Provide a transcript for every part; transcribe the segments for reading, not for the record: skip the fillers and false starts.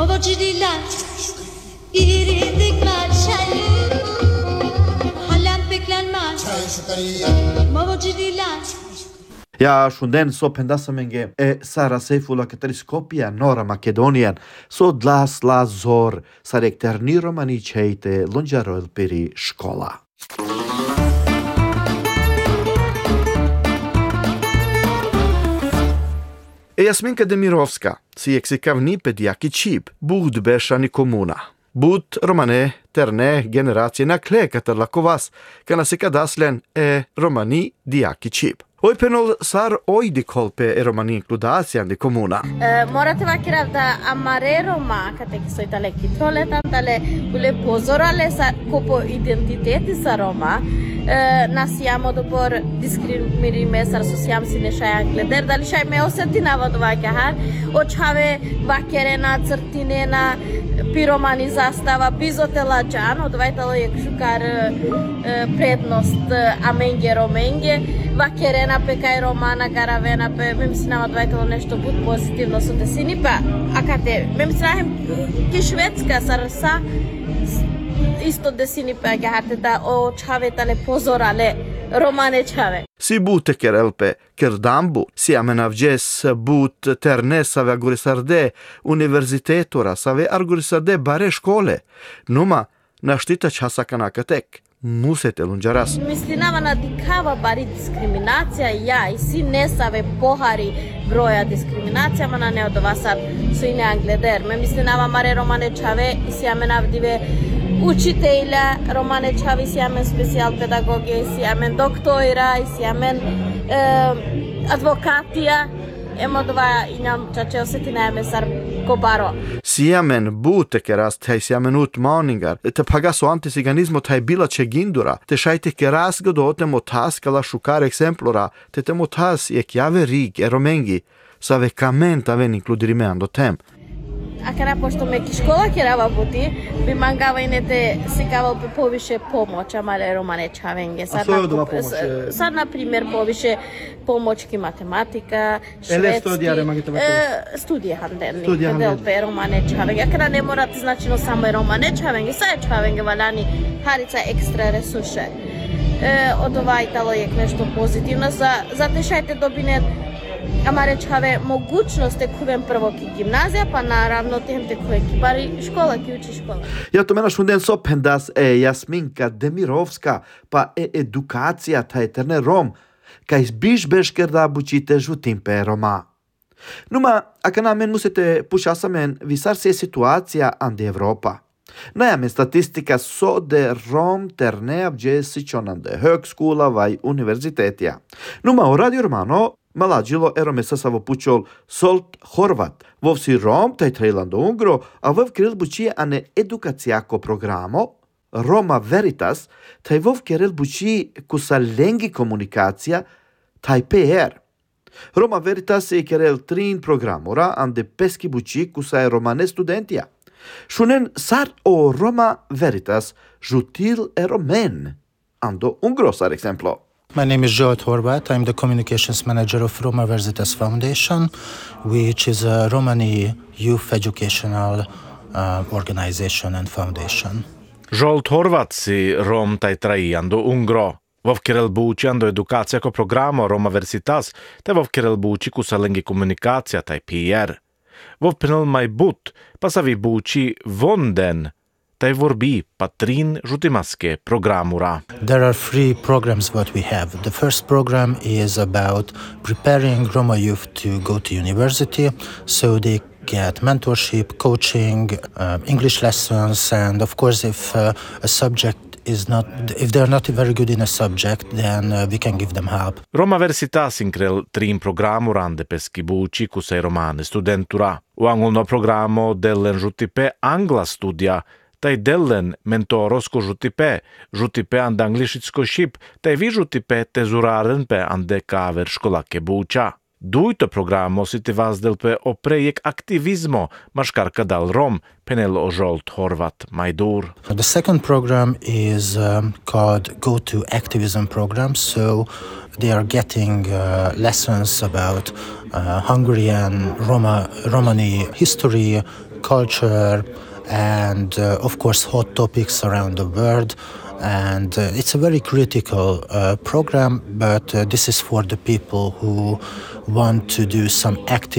موجوديلا يريدك مع شاي حلم بكلان مع موجوديلا. Ja shunden so pendasamenge Sara Seifula Katariskopia Norra Makedonien so dlas la zor sarek terni romani cheite lonjarol peri škola. Jasminka Demirovska si eksikavni pedjaki čip bud bešani komuna. Bud romane terne generacije na klekatar lakovas kana se kadaslen romani diaki čip. Oj penol sar ojdi kolpe romani inkludacijan di komuna. Morate vakira da amare Roma, kate ki soj tale kitrole tam tale ule pozorale sa kopo identiteti sa Roma. Nasiamo dopo discriminime sar sociam sine shai angleder dali shai me osetinava dovake har očave vakerena crtinena piromani zastava pizotela džan odvajtalo je šukar prednost amenge romenge vakerena pekaj romana garavena pe mislim odvajtalo nešto bud pozitivno su desini pa akate mislim ki švedska sar sa isto desini pa gahate da očave tale pozorale romane čave. Si bute kerelpe kerdambu, si amenavjes but terne save agurisarde universitetura, save agurisarde bare škole. Numa naštita časa kanakatek. Musete lunđaras. Mislinava nadikava bari diskriminacija ja i si ne save pohari broja diskriminacija mana ne od vasad su i ne angleder. Me mislinava mare romane čave i si amenavdive učitelja, romane čavi si amen special pedagogije, si amen doktora, si amen advokatija, emo dva i nam čače osetina amen sar kobaro. Si amen bute keras taj si amen utmaningar, te pagaso antisiganizmo taj bila čegindura, te šajte keras godote motas kala šukar exemplora, te te motas jek jave rig romengi, sa vekament aven inkludirimeando tem. Akara pošto me škola kerava buti, bi mangava i nete sikavao poviše pomoć amare romane čavenge. Sad na primjer poviše pomoćki matematika, švedski, studije handelni, handelpe romane čavenge. Akara ne morate značino samo romane čavenge, sad je čavenge valjani harica ekstra resurše. Od ovajtalo je nešto pozitivno, za tešajte dobine amare čave mogućnost te kuvem prvo ki gimnazija, pa naravno tem te kuje ki bari škola, ki uči škola. Ja to mena šunden sopendas Jasminka Demirovska, pa edukacija ta eterne Rom, kaj zbiš beškerda bučite žutimpe Roma. Numa, akana men musete pušasamen visar se situacija ande Evropa. Najamen statistika så de Rom terne avđe sičonande högskola vaj universitetija. Numa o Radio Romano Malađilo erome sasavo pučol Solt Horvat, vovsi Rom taj trejlando ungro, a vov kril bučije ane edukacijako programo, Roma Veritas, taj vov kerel bučiji kusa lengi komunikacija, taj PR. Roma Veritas je kerel trin programora, ande peski bučiji kusa je romane studentija. Šunen sar o Roma Veritas žutil eromen, ando ungro sar exemplo. My name is Zsolt Horváth. I'm the Communications Manager of Roma Veritas Foundation, which is a Romani youth educational organization and foundation. Zsolt Horváth si Rom taj traiando ungro. Vov kerel buči ando edukacija ko programo Roma Veritas, te vov kerel buči kusa lengi komunikacija taj PR. Vov penel maj but, pa savi buči vonden, taj vorbi patrin žutimaske programura. There are 3 programs what we have. The first program is about preparing Roma youth to go to university, so they get mentorship, coaching, English lessons, and of course if a subject if they're not very good in a subject, then we can give them help. Roma Veritas inkrel trim programura ande peski buči kusai romane studentura. U angolno programo dellen žutipe angla studija, taj dellen mentorosko žutipe ande anglišitsko šip, taj vi žutipe tezuraren pe ande kaver školake buča. Dujto programo si te vazdelpe o prejek aktivizmo, maškarka dal Rom, penel o Zsolt Horváth majdur. The second program is called Go to Activism program, so they are getting lessons about Hungarian Romani history, culture, and of course hot topics around the world. And it's a very critical program, but this is for the people who want to do some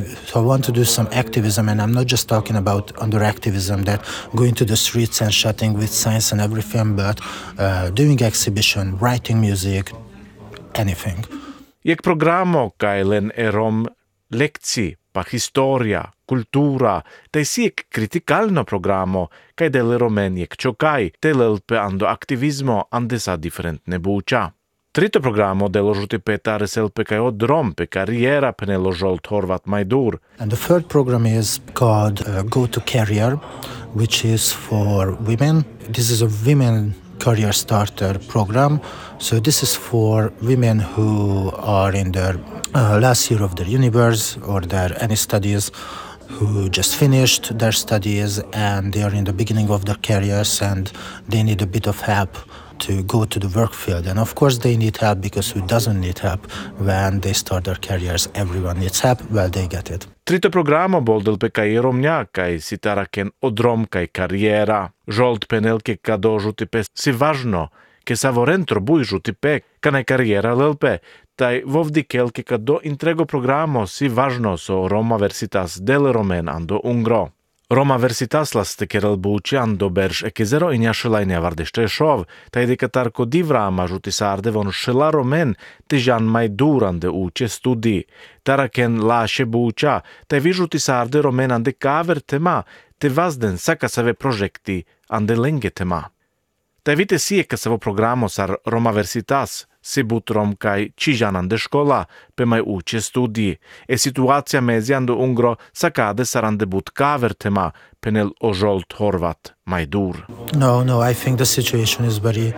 activism, and I'm not just talking about under activism that going to the streets and chatting with signs and everything, but doing exhibition, writing music, anything. Jak programo kailen erom lekci pa historia, kultura, tai siek kritikalno programo, kai del romen jak čokai, telelpe ando aktivismo andesa differentne buča. Trito programo dello žutipeta reselpe kai od rom pe kariera penelo žolt Horvat Majdur. And the third program is called Go to Career, which is for women. This is a women career starter program. So this is for women who are in their last year of their university or their any studies, who just finished their studies and they are in the beginning of their careers and they need a bit of help to go to the work field. And of course they need help, because who doesn't need help when they start their careers? Everyone needs help, well they get it. Trito programo boldel pe kai romnja kai sitaraken odrom kai kariera. Žolt penelke kado žutipe si važno, ke savorentro buj žutipe kanai kariera lelpe, tai vovdikelke kado intrego programo si važno so Roma Versitas del Romen ando Ungro. Roma Versitas laste kerel buči ando berž ekezero inja šelajnja vardešte šov, tai dekatarko divrama žutisarde von šela Romen te Jean Majdur ande uče studi. Taraken laše buča, tai vi žutisarde Romen ande kaver tema, te vazden sakasave projekti ande lenge tema. Tai vite siekasavo programo sar Roma Versitas, si butrom kai čižan ande škola, pe mai uče studi. E situacija mezi ando Ungro sakade sarande but kaver tema penel ožolt Horvat Majdur. No, I think the situation is very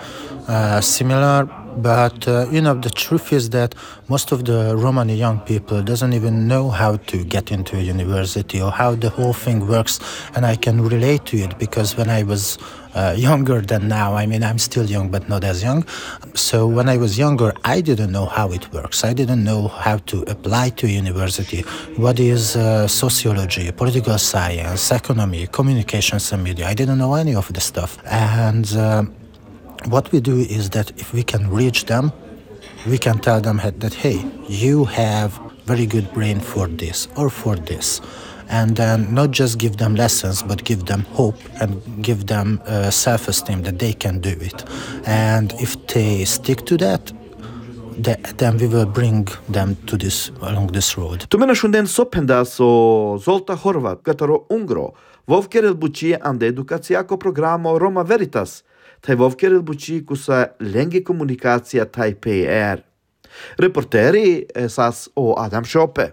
similar, but the truth is that most of the Romani young people doesn't even know how to get into a university or how the whole thing works, and I can relate to it because when I was younger than now, I mean I'm still young but not as young, so when I was younger I didn't know how it works. I didn't know how to apply to a university. What is sociology, political science, economy, communications and media? I didn't know any of this stuff, and what we do is that if we can reach them, we can tell them that, hey, you have very good brain for this or for this. And then not just give them lessons, but give them hope and give them self-esteem that they can do it. And if they stick to that, then we will bring them to along this road. Tumena shunden sopendas o Zolta Horvat, kataro Ungro, vovkerel buči ande edukacijako programo Roma Veritas, taj vovkerel buči kusa lenge komunikacija taj PR. Reporteri sas o Adam Šope.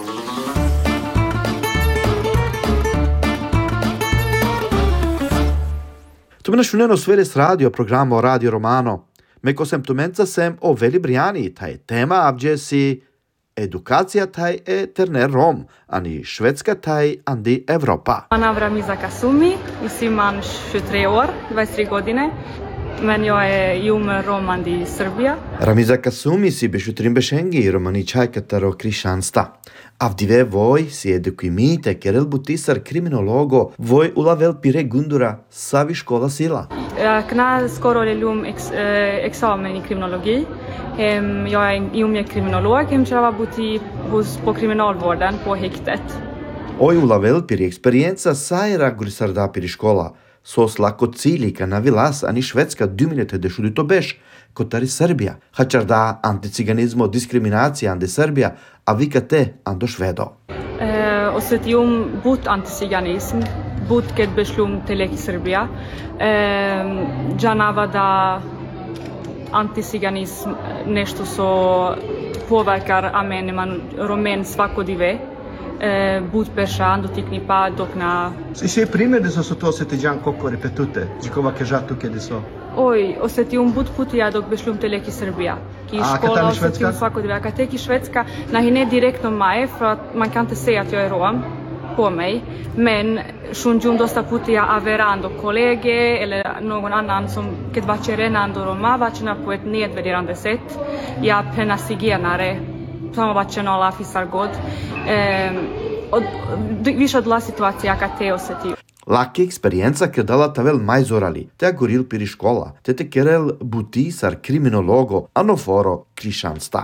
Tumena shunden o Sveres radio programo Radio Romano. Meko sem tumenca sem o Veli Briani, taj tema avdje si edukacija taj terner Rom, ani Švedska taj andi Evropa. Anna Ramiza Kasumi, imam 23 år, 23 godine, men jag är jume Roman i Srbija. Ramiza Kasumi si bešutrim bešengi romani čajkataro krišansta. Avdive voj si edukimite kerel butisar kriminologo voj ulavel pire gundura savi škola sila. Jag skoro lelum examen i kriminologi. Jag är jume kriminolog, hemkärva buti på kriminalvården på häktet. Oj ulavel pire eksperienca sajra gurisarda pire škola. Sos lako cilika na vilas ani Švedska duminete de šudito beš, kotari Srbija. Hačarda anticiganizmo diskriminacija ande Srbija, a vikate ando Švedo. Osetium but anticiganism, but ket beslum teleki Srbija. Džanava da anticiganizm nešto so påverkar ameniman romen svakodive. But perșan, doticni pa, dok na... Se prime de so to se te già coco ripetute, dicova che già tu che de so. Oj, osetium but putija dok beslum teleki Srbija. Ki škola osetium svakodive. Kad teki Švedska, na hine direktno maje, för att man kan inte säga att jag är rom på mig, men shunjum dosta putija averando kolege eller någon annan som ket vače renando roma, vačena på ett nedvärderande sätt. Ja, plena zigenare, samo vačeno lafisar god. više od la situacija kad te osjeti. Laki experienza che dalla tavel mai zorali, te agoril per škola, te kerel butisar kriminologo, anoforo krišansta.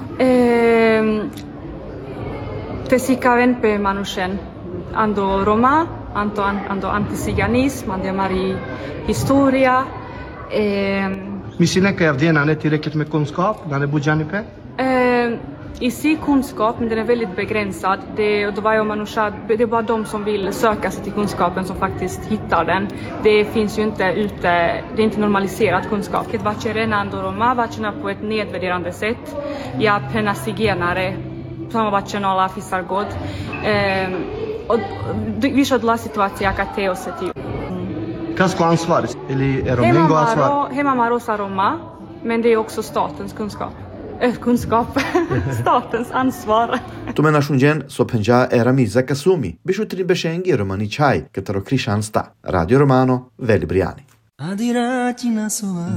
Te sikaven pe manushen, ando Roma, ando antisiganism, ando mari historia. Misli neka Avdena inte tillräckligt med kunskap när det bor Janipe? I sig kunskap, men den är väldigt begränsad. Det är bara de som vill söka sig till kunskapen som faktiskt hittar den. Det finns ju inte ute, det är inte normaliserat kunskap. Ett vache renando Roma, vachena på ett nedvärderande sätt. Ja, penna zigenare, samo vachena la fisar god. Više od la situacija kad te osjeti. Kas ko ansvar? Eller är de länge ansvar? Hemma Marosa Roma, men det är också statens kunskap. Statens ansvar. Tu me nashungen so penja era Miza Kasumi, bishutri beshengi romani chai, ketaro krišansta, Radio Romano, Veli Briani. Adirati na sua,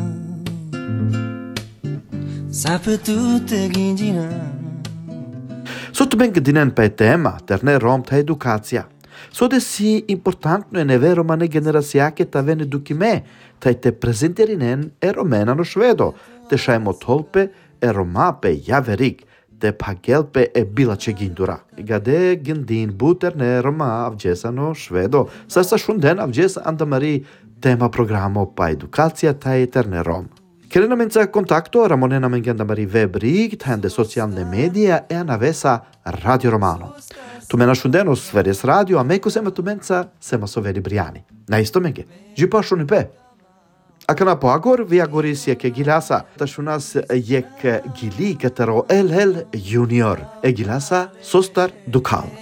sapetute ginjina. Sotto ben che dinen pe tema, terne rom ta educația. So de si importantno e neve romane generația che ta ven edukime, ta te prezenterinen e romena no švedo, te šajmo tolpe e Roma pe javerik, te pagelpe e bilače gindura. Gade gindin buterne Roma avgesano švedo, sa šunden avges andamari tema programo pa educația ta eterne Rom. Kerenamenza kontakto Ramonena mengendamari webrig, tende socialne media e anavesa Radio Romano. Tu mena šundeno Sveriges Radio, a meko sema tu menca sema so Veli Briani. Na isto menge, jipa šunipe. Akana po agor, vi agoris jek gilasa, ta šunas jek gili ketero LL Junior, e gilasa Sostar Dukal.